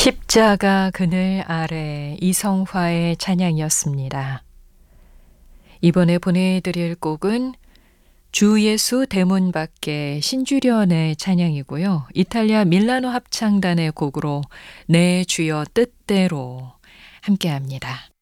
십자가 그늘 아래 이성화의 찬양이었습니다. 이번에 보내드릴 곡은 주 예수 대문 밖에 신주련의 찬양이고요. 이탈리아 밀라노 합창단의 곡으로 내 주여 뜻대로 함께합니다.